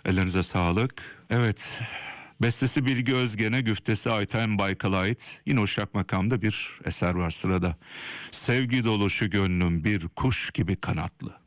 Ellerinize sağlık. Evet, bestesi Bilge Özgen'e, güftesi Ayten Baykal'a ait yine Uşak makamda bir eser var sırada. Sevgi dolu şu gönlüm bir kuş gibi kanatlı.